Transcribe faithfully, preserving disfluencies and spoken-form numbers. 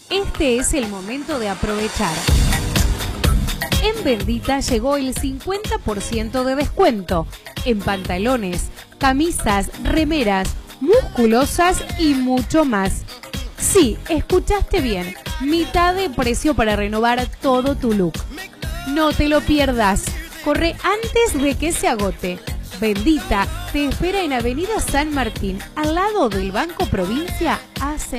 este es el momento de aprovechar. En Bendita llegó el cincuenta por ciento de descuento en pantalones, camisas, remeras, musculosas y mucho más. Sí, escuchaste bien, mitad de precio para renovar todo tu look. No te lo pierdas, corre antes de que se agote. Bendita te espera en Avenida San Martín, al lado del Banco Provincia, hace